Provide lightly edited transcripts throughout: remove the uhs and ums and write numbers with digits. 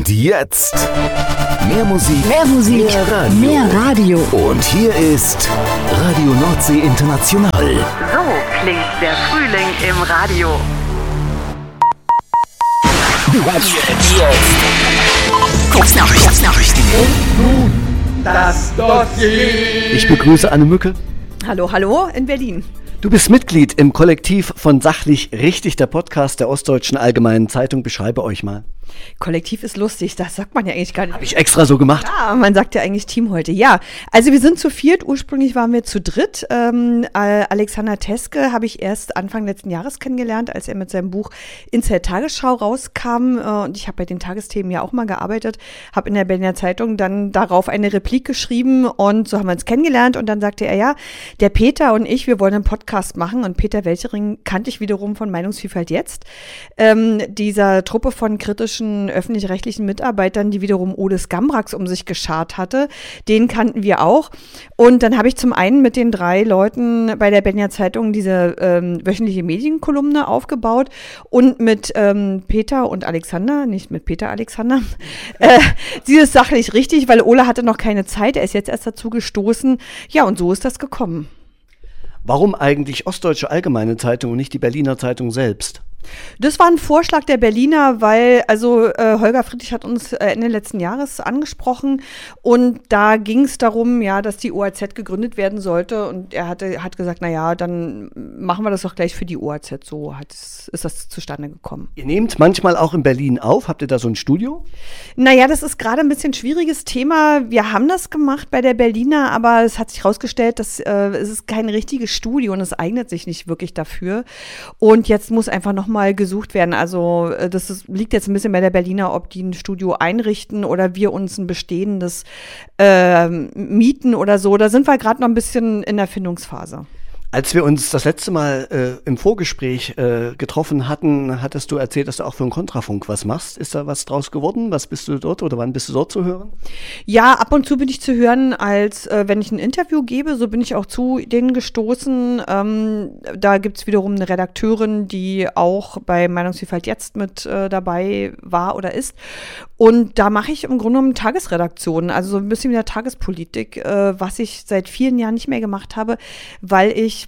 Und jetzt mehr Musik, mehr Radio. Und hier ist Radio Nordsee International. So klingt der Frühling im Radio. Das Dossier. Ich begrüße Anne Mücke. Hallo in Berlin. Du bist Mitglied im Kollektiv von Sachlich Richtig, der Podcast der Ostdeutschen Allgemeinen Zeitung. Beschreibe euch mal. Kollektiv ist lustig, das sagt man ja eigentlich gar nicht. Habe ich extra so gemacht. Ja, man sagt ja eigentlich Team heute. Ja, also wir sind zu viert, ursprünglich waren wir zu dritt. Alexander Teske habe ich erst Anfang letzten Jahres kennengelernt, als er mit seinem Buch Inside Tagesschau rauskam. Und ich habe bei den Tagesthemen ja auch mal gearbeitet, habe in der Berliner Zeitung dann darauf eine Replik geschrieben und so haben wir uns kennengelernt. Und dann sagte er, ja, der Peter und ich, wir wollen einen Podcast machen. Und Peter Welchering kannte ich wiederum von Meinungsvielfalt jetzt. Dieser Truppe von kritischen öffentlich-rechtlichen Mitarbeitern, die wiederum Odes Gambrax um sich geschart hatte, den kannten wir auch. Und dann habe ich zum einen mit den 3 Leuten bei der Berliner Zeitung diese wöchentliche Medienkolumne aufgebaut und mit Peter und Alexander, nicht mit Peter Alexander, sie ist sachlich richtig, weil Ole hatte noch keine Zeit, er ist jetzt erst dazu gestoßen. Ja, und so ist das gekommen. Warum eigentlich Ostdeutsche Allgemeine Zeitung und nicht die Berliner Zeitung selbst? Das war ein Vorschlag der Berliner, weil Holger Friedrich hat uns Ende letzten Jahres angesprochen und da ging es darum, ja, dass die OAZ gegründet werden sollte und er hat gesagt, naja, dann machen wir das doch gleich für die OAZ. So ist das zustande gekommen. Ihr nehmt manchmal auch in Berlin auf. Habt ihr da so ein Studio? Naja, das ist gerade ein bisschen ein schwieriges Thema. Wir haben das gemacht bei der Berliner, aber es hat sich herausgestellt, dass es ist kein richtiges Studio und es eignet sich nicht wirklich dafür. Und jetzt muss einfach noch mal gesucht werden. Also liegt jetzt ein bisschen bei der Berliner, ob die ein Studio einrichten oder wir uns ein bestehendes mieten oder so. Da sind wir gerade noch ein bisschen in der Findungsphase. Als wir uns das letzte Mal im Vorgespräch getroffen hatten, hattest du erzählt, dass du auch für den Kontrafunk was machst. Ist da was draus geworden? Was bist du dort oder wann bist du dort zu hören? Ja, ab und zu bin ich zu hören, als wenn ich ein Interview gebe. So bin ich auch zu denen gestoßen. Da gibt's wiederum eine Redakteurin, die auch bei Meinungsvielfalt jetzt mit dabei war oder ist. Und da mache ich im Grunde genommen Tagesredaktionen, also so ein bisschen wieder Tagespolitik, was ich seit vielen Jahren nicht mehr gemacht habe, weil ich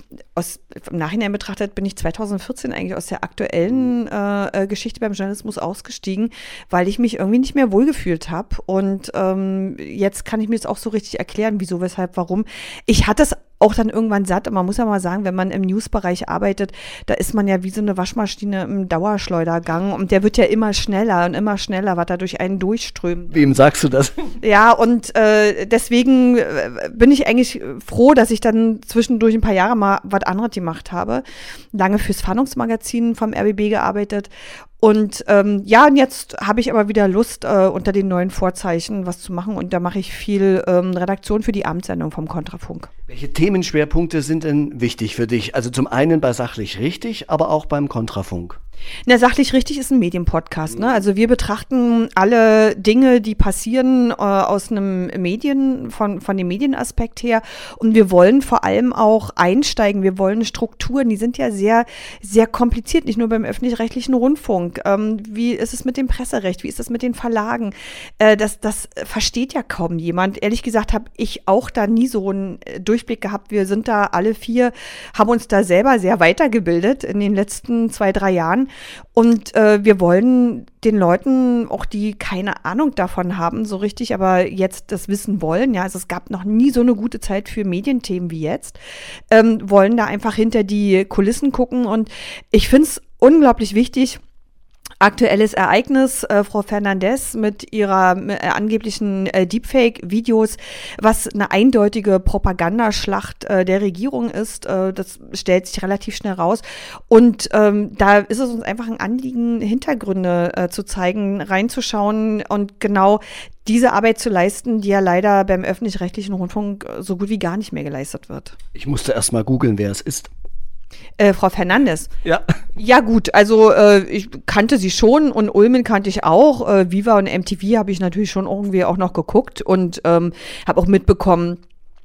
im Nachhinein betrachtet bin ich 2014 eigentlich aus der aktuellen Geschichte beim Journalismus ausgestiegen, weil ich mich irgendwie nicht mehr wohlgefühlt habe. Und jetzt kann ich mir das auch so richtig erklären, wieso, weshalb, warum. Ich hatte es auch dann irgendwann satt. Und man muss ja mal sagen, wenn man im Newsbereich arbeitet, da ist man ja wie so eine Waschmaschine im Dauerschleudergang und der wird ja immer schneller, was da durch einen durchströmt. Wem sagst du das? Ja, und deswegen bin ich eigentlich froh, dass ich dann zwischendurch ein paar Jahre mal was anderes gemacht habe. Lange fürs Fahndungsmagazin vom RBB gearbeitet. Und und jetzt habe ich aber wieder Lust, unter den neuen Vorzeichen was zu machen. Und da mache ich viel Redaktion für die Abendsendung vom Kontrafunk. Welche Themenschwerpunkte sind denn wichtig für dich? Also zum einen bei Sachlich Richtig, aber auch beim Kontrafunk. Na, Sachlich Richtig ist ein Medienpodcast, ne? Also wir betrachten alle Dinge, die passieren, aus einem von dem Medienaspekt her. Und wir wollen vor allem auch einsteigen. Wir wollen Strukturen, die sind ja sehr, sehr kompliziert, nicht nur beim öffentlich-rechtlichen Rundfunk. Wie ist es mit dem Presserecht? Wie ist es mit den Verlagen? Das versteht ja kaum jemand. Ehrlich gesagt habe ich auch da nie so einen Durchblick gehabt. Wir sind da alle 4, haben uns da selber sehr weitergebildet in den letzten 2-3 Jahren. Und wir wollen den Leuten, auch die keine Ahnung davon haben so richtig, aber jetzt das wissen wollen, ja, also es gab noch nie so eine gute Zeit für Medienthemen wie jetzt, wollen da einfach hinter die Kulissen gucken. Und ich finde es unglaublich wichtig. Aktuelles Ereignis, Frau Fernandes mit ihrer angeblichen Deepfake-Videos, was eine eindeutige Propagandaschlacht der Regierung ist, das stellt sich relativ schnell raus. Und da ist es uns einfach ein Anliegen, Hintergründe zu zeigen, reinzuschauen und genau diese Arbeit zu leisten, die ja leider beim öffentlich-rechtlichen Rundfunk so gut wie gar nicht mehr geleistet wird. Ich musste erst mal googeln, wer es ist. Frau Fernandes. Ja. Ja gut, also ich kannte sie schon und Ulmen kannte ich auch. Viva und MTV habe ich natürlich schon irgendwie auch noch geguckt und habe auch mitbekommen,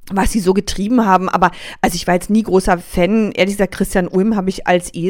was sie so getrieben haben, aber also ich war jetzt nie großer Fan, ehrlich gesagt, Christian Ulm habe ich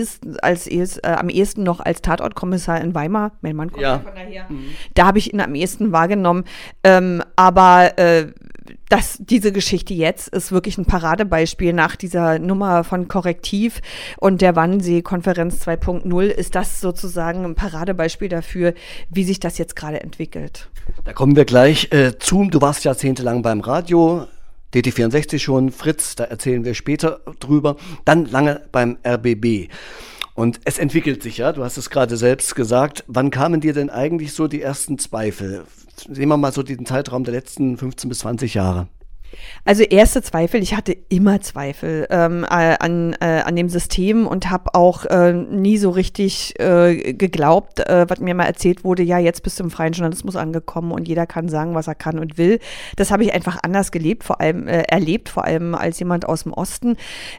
am ehesten noch als Tatortkommissar in Weimar, mein Mann kommt ja von daher, da habe ich ihn am ehesten wahrgenommen, aber diese Geschichte jetzt ist wirklich ein Paradebeispiel nach dieser Nummer von Korrektiv und der Wannsee-Konferenz 2.0 ist das sozusagen ein Paradebeispiel dafür, wie sich das jetzt gerade entwickelt. Da kommen wir gleich zu, du warst jahrzehntelang beim Radio, DT64 schon, Fritz, da erzählen wir später drüber, dann lange beim RBB. Und es entwickelt sich, ja, du hast es gerade selbst gesagt. Wann kamen dir denn eigentlich so die ersten Zweifel? Sehen wir mal so den Zeitraum der letzten 15 bis 20 Jahre. Also erste Zweifel, ich hatte immer Zweifel an dem System und habe auch nie so richtig geglaubt, was mir mal erzählt wurde, ja, jetzt bist du im freien Journalismus angekommen und jeder kann sagen, was er kann und will. Das habe ich einfach anders erlebt, vor allem als jemand aus dem Osten.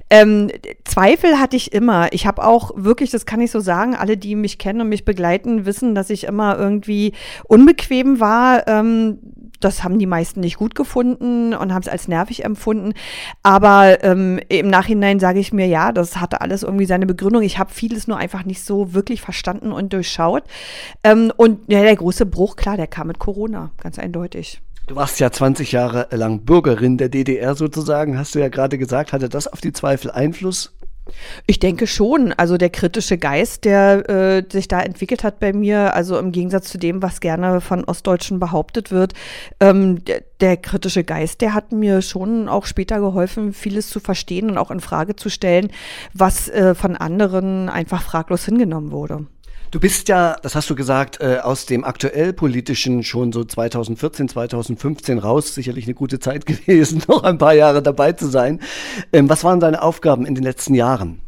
Zweifel hatte ich immer. Ich habe auch wirklich, das kann ich so sagen, alle, die mich kennen und mich begleiten, wissen, dass ich immer irgendwie unbequem war. Das haben die meisten nicht gut gefunden und haben es als nervig empfunden. Aber im Nachhinein sage ich mir, ja, das hatte alles irgendwie seine Begründung. Ich habe vieles nur einfach nicht so wirklich verstanden und durchschaut. Und ja, der große Bruch, klar, der kam mit Corona, ganz eindeutig. Du warst ja 20 Jahre lang Bürgerin der DDR sozusagen, hast du ja gerade gesagt. Hatte das auf die Zweifel Einfluss? Ich denke schon. Also der kritische Geist, der sich da entwickelt hat bei mir, also im Gegensatz zu dem, was gerne von Ostdeutschen behauptet wird, der kritische Geist, der hat mir schon auch später geholfen, vieles zu verstehen und auch in Frage zu stellen, was von anderen einfach fraglos hingenommen wurde. Du bist ja, das hast du gesagt, aus dem aktuell politischen schon so 2014, 2015 raus. Sicherlich eine gute Zeit gewesen, noch ein paar Jahre dabei zu sein. Was waren deine Aufgaben in den letzten Jahren?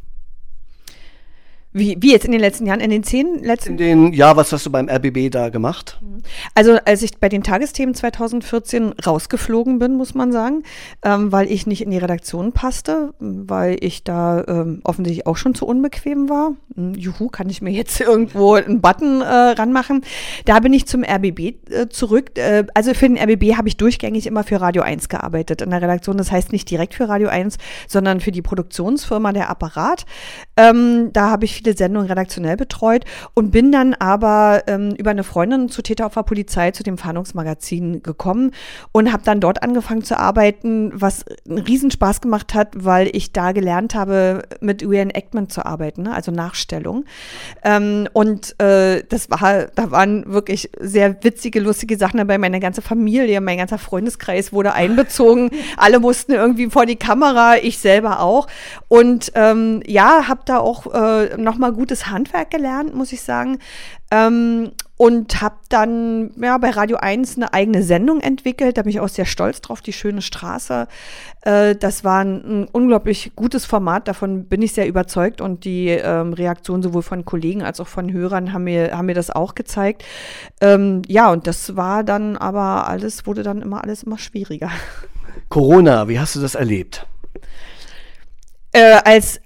Wie jetzt in den letzten Jahren? In den 10 letzten? Was hast du beim RBB da gemacht? Also als ich bei den Tagesthemen 2014 rausgeflogen bin, muss man sagen, weil ich nicht in die Redaktion passte, weil ich da offensichtlich auch schon zu unbequem war. Juhu, kann ich mir jetzt irgendwo einen Button ranmachen. Da bin ich zum RBB zurück. Also für den RBB habe ich durchgängig immer für Radio 1 gearbeitet in der Redaktion. Das heißt nicht direkt für Radio 1, sondern für die Produktionsfirma Der Apparat. Da habe ich viele Sendungen redaktionell betreut und bin dann aber über eine Freundin zu Täteropfer Polizei zu dem Fahndungsmagazin gekommen und habe dann dort angefangen zu arbeiten, was einen Riesenspaß gemacht hat, weil ich da gelernt habe, mit Reenactment zu arbeiten, ne? Also Nachstellung. Da waren wirklich sehr witzige, lustige Sachen dabei. Meine ganze Familie, mein ganzer Freundeskreis wurde einbezogen. Alle mussten irgendwie vor die Kamera, ich selber auch. Und habe da auch nochmal gutes Handwerk gelernt, muss ich sagen. Und habe dann bei Radio 1 eine eigene Sendung entwickelt. Da bin ich auch sehr stolz drauf, die Schöne Straße. Das war ein unglaublich gutes Format, davon bin ich sehr überzeugt. Und die Reaktion sowohl von Kollegen als auch von Hörern haben mir das auch gezeigt. Und das war dann aber wurde dann immer schwieriger. Corona, wie hast du das erlebt? Ich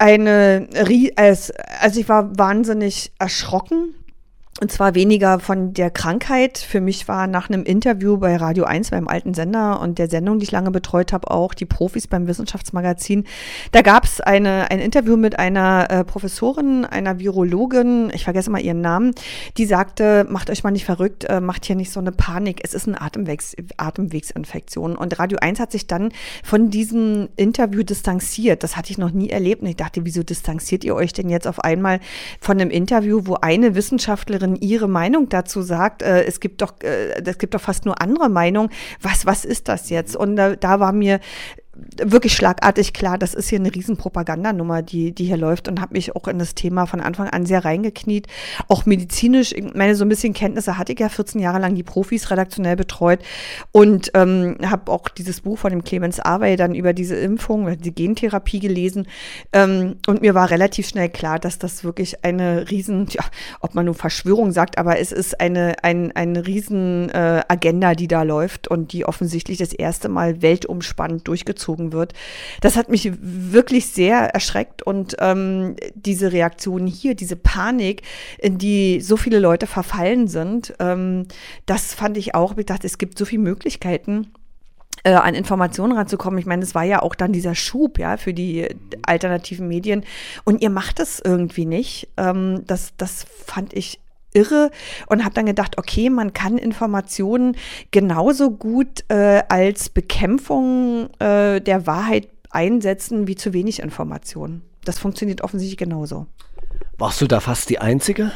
war wahnsinnig erschrocken. Und zwar weniger von der Krankheit. Für mich war nach einem Interview bei Radio 1, beim alten Sender und der Sendung, die ich lange betreut habe, auch die Profis beim Wissenschaftsmagazin. Da gab es ein Interview mit einer Professorin, einer Virologin, ich vergesse mal ihren Namen, die sagte, macht euch mal nicht verrückt, macht hier nicht so eine Panik, es ist eine Atemwegsinfektion. Und Radio 1 hat sich dann von diesem Interview distanziert. Das hatte ich noch nie erlebt. Und ich dachte, wieso distanziert ihr euch denn jetzt auf einmal von einem Interview, wo eine Wissenschaftlerin ihre Meinung dazu sagt, es gibt doch fast nur andere Meinungen. Was ist das jetzt? Und da war mir wirklich schlagartig klar, das ist hier eine riesen Propagandanummer, die hier läuft, und habe mich auch in das Thema von Anfang an sehr reingekniet. Auch medizinisch, ich meine, so ein bisschen Kenntnisse hatte ich ja 14 Jahre lang die Profis redaktionell betreut und habe auch dieses Buch von dem Clemens Awey dann über diese Impfung, die Gentherapie gelesen, und mir war relativ schnell klar, dass das wirklich eine riesen, ob man nur Verschwörung sagt, aber es ist eine riesen Agenda, die da läuft und die offensichtlich das erste Mal weltumspannend durchgezogen wird. Das hat mich wirklich sehr erschreckt, und diese Reaktion hier, diese Panik, in die so viele Leute verfallen sind, das fand ich auch. Ich dachte, es gibt so viele Möglichkeiten, an Informationen ranzukommen. Ich meine, es war ja auch dann dieser Schub, ja, für die alternativen Medien. Und ihr macht es irgendwie nicht. Das fand ich irre und habe dann gedacht, okay, man kann Informationen genauso gut als Bekämpfung der Wahrheit einsetzen wie zu wenig Informationen. Das funktioniert offensichtlich genauso. Warst du da fast die Einzige?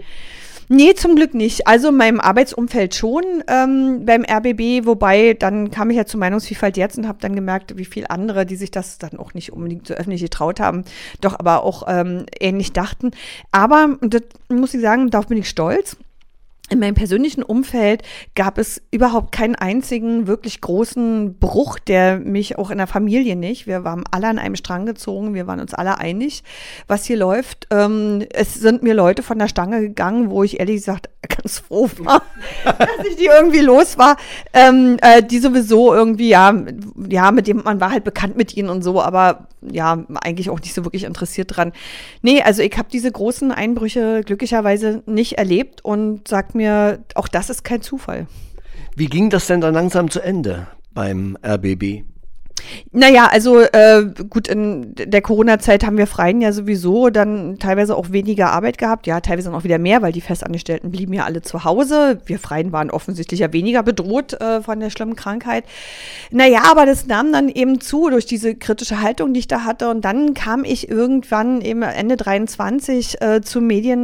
Nee, zum Glück nicht. Also in meinem Arbeitsumfeld schon beim RBB, wobei dann kam ich ja zur Meinungsvielfalt jetzt und habe dann gemerkt, wie viele andere, die sich das dann auch nicht unbedingt so öffentlich getraut haben, doch aber auch ähnlich dachten. Aber, und das muss ich sagen, darauf bin ich stolz, in meinem persönlichen Umfeld gab es überhaupt keinen einzigen wirklich großen Bruch, der mich auch in der Familie nicht. Wir waren alle an einem Strang gezogen, wir waren uns alle einig, was hier läuft. Es sind mir Leute von der Stange gegangen, wo ich ehrlich gesagt ganz froh war, dass ich die irgendwie los war. Die sowieso irgendwie, ja, mit dem, man war halt bekannt mit ihnen und so, aber ja, eigentlich auch nicht so wirklich interessiert dran. Nee, also ich habe diese großen Einbrüche glücklicherweise nicht erlebt und sag mir, auch das ist kein Zufall. Wie ging das denn dann langsam zu Ende beim RBB? Naja, also gut, in der Corona-Zeit haben wir Freien ja sowieso dann teilweise auch weniger Arbeit gehabt. Ja, teilweise dann auch wieder mehr, weil die Festangestellten blieben ja alle zu Hause. Wir Freien waren offensichtlich ja weniger bedroht von der schlimmen Krankheit. Naja, aber das nahm dann eben zu durch diese kritische Haltung, die ich da hatte. Und dann kam ich irgendwann eben Ende 23 zu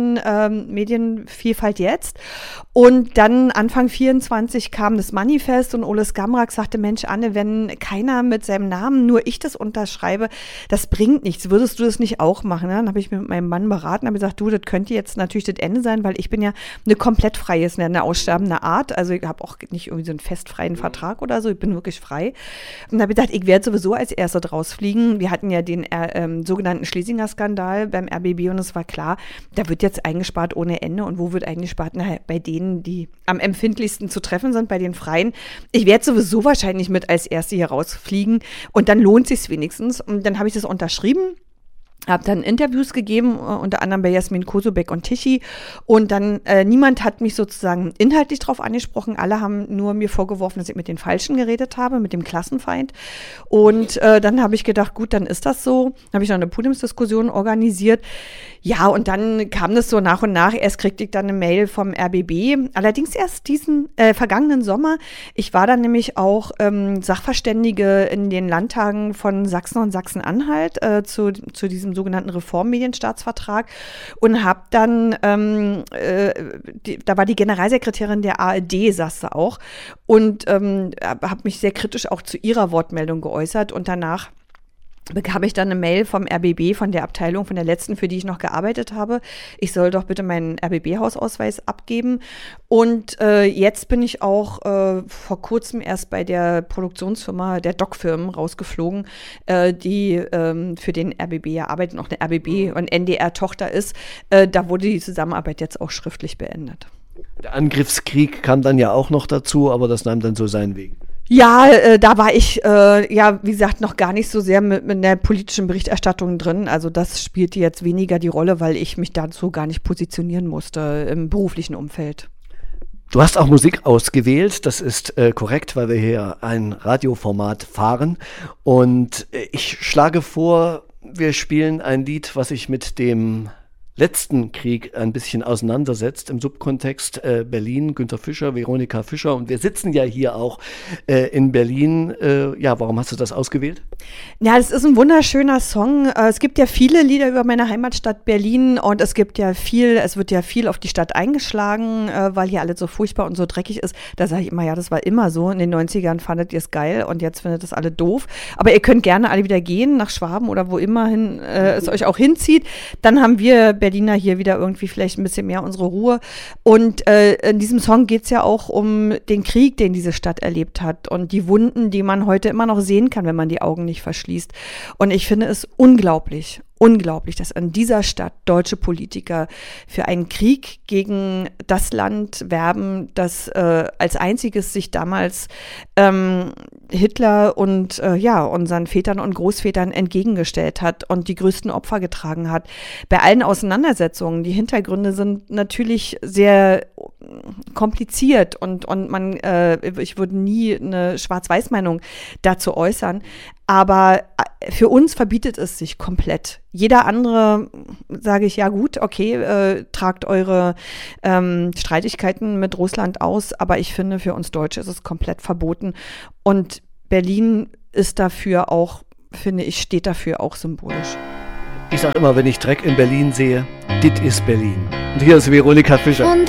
Medienvielfalt jetzt. Und dann Anfang 24 kam das Manifest und Ole Skamrak sagte, Mensch, Anne, wenn keiner mit seinem Namen, nur ich das unterschreibe, das bringt nichts. Würdest du das nicht auch machen? Ne? Dann habe ich mir mit meinem Mann beraten, habe gesagt, du, das könnte jetzt natürlich das Ende sein, weil ich bin ja eine komplett freie, ist eine aussterbende Art. Also ich habe auch nicht irgendwie so einen festfreien Vertrag oder so, ich bin wirklich frei. Und da habe ich gedacht, ich werde sowieso als Erster draus fliegen. Wir hatten ja den sogenannten Schlesinger-Skandal beim RBB und es war klar, da wird jetzt eingespart ohne Ende. Und wo wird eingespart? Na, bei denen, die am empfindlichsten zu treffen sind, bei den Freien. Ich werde sowieso wahrscheinlich mit als Erste hier rausfliegen. Und dann lohnt es sich wenigstens. Und dann habe ich das unterschrieben, habe dann Interviews gegeben, unter anderem bei Jasmin Kosobeck und Tichy. Und dann, niemand hat mich sozusagen inhaltlich drauf angesprochen. Alle haben nur mir vorgeworfen, dass ich mit den Falschen geredet habe, mit dem Klassenfeind. Und dann habe ich gedacht, gut, dann ist das so. Dann habe ich noch eine Podiumsdiskussion organisiert. Ja, und dann kam das so nach und nach. Erst kriegte ich dann eine Mail vom RBB. Allerdings erst diesen vergangenen Sommer. Ich war dann nämlich auch Sachverständige in den Landtagen von Sachsen und Sachsen-Anhalt zu diesem sogenannten Reformmedienstaatsvertrag und habe dann, da war die Generalsekretärin der ARD, saß da auch und habe mich sehr kritisch auch zu ihrer Wortmeldung geäußert und danach bekam ich dann eine Mail vom RBB, von der Abteilung, von der letzten, für die ich noch gearbeitet habe. Ich soll doch bitte meinen RBB-Hausausweis abgeben. Und jetzt bin ich auch vor kurzem erst bei der Produktionsfirma, der Doc-Firmen rausgeflogen, die für den RBB ja arbeiten, auch eine RBB- und NDR-Tochter ist. Da wurde die Zusammenarbeit jetzt auch schriftlich beendet. Der Angriffskrieg kam dann ja auch noch dazu, aber das nahm dann so seinen Weg. Ja, da war ich, ja, wie gesagt, noch gar nicht so sehr mit der politischen Berichterstattung drin. Also das spielte jetzt weniger die Rolle, weil ich mich dazu gar nicht positionieren musste im beruflichen Umfeld. Du hast auch Musik ausgewählt, das ist korrekt, weil wir hier ein Radioformat fahren. Und ich schlage vor, wir spielen ein Lied, was sich mit dem letzten Krieg ein bisschen auseinandersetzt, im Subkontext Berlin, Günter Fischer, Veronika Fischer. Und wir sitzen ja hier auch in Berlin. Ja, warum hast du das ausgewählt? Ja, das ist ein wunderschöner Song. Es gibt ja viele Lieder über meine Heimatstadt Berlin und es wird ja viel auf die Stadt eingeschlagen, weil hier alles so furchtbar und so dreckig ist. Da sage ich immer, ja, das war immer so. In den 90ern fandet ihr es geil und jetzt findet das alle doof. Aber ihr könnt gerne alle wieder gehen, nach Schwaben oder wo immerhin es euch auch hinzieht. Dann haben wir Berliner hier wieder irgendwie vielleicht ein bisschen mehr unsere Ruhe. Und in diesem Song geht es ja auch um den Krieg, den diese Stadt erlebt hat und die Wunden, die man heute immer noch sehen kann, wenn man die Augen nicht verschließt. Und ich finde es unglaublich, dass in dieser Stadt deutsche Politiker für einen Krieg gegen das Land werben, das als einziges sich damals Hitler und unseren Vätern und Großvätern entgegengestellt hat und die größten Opfer getragen hat. Bei allen Auseinandersetzungen, die Hintergründe sind natürlich sehr kompliziert und ich würde nie eine Schwarz-Weiß-Meinung dazu äußern, aber für uns verbietet es sich komplett. Jeder andere, sage ich, ja gut, okay, tragt eure Streitigkeiten mit Russland aus, aber ich finde, für uns Deutsche ist es komplett verboten. Und Berlin ist dafür auch, finde ich, steht dafür auch symbolisch. Ich sage immer, wenn ich Dreck in Berlin sehe, dit ist Berlin. Und hier ist Veronika Fischer.